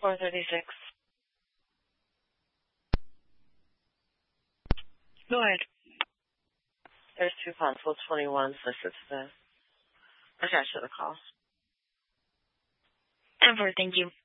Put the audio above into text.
436. Go ahead. There's 2 constable 21s listed to the attached to the call. 10-4, thank you.